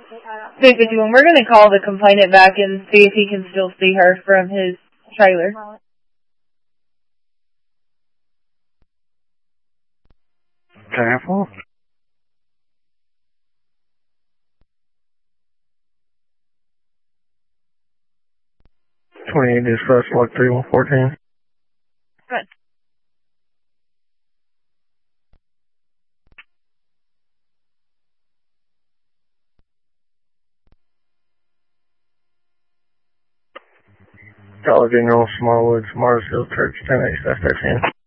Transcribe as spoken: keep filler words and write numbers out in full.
Wait, but when we're gonna call the complainant back and see if he can still see her from his trailer. Careful. twenty-eight dispatch, log three one fourteen. Good. Dollar General, Smallwood, Marsfield Church, ten eight, thirteen.